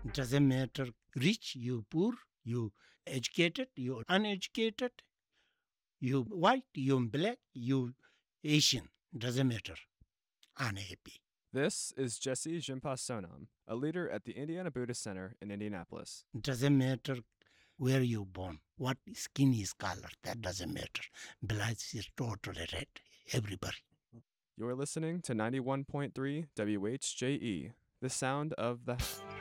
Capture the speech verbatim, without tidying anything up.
Doesn't matter rich, you poor, you educated, you uneducated, you white, you black, you Asian. Doesn't matter. Unhappy. This is Jesse Jimpa Sonam, a leader at the Indiana Buddhist Center in Indianapolis. Doesn't matter where you born, what skin is color. That doesn't matter. Blood is totally red. Everybody. You're listening to ninety-one point three W H J E, the sound of the...